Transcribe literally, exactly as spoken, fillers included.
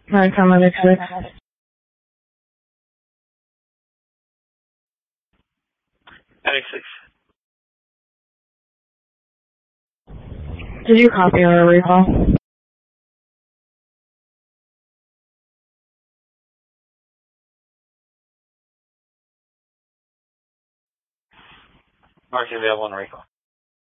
nine ten ninety six. ninety-six. Did you copy our recall? Mark available on recall.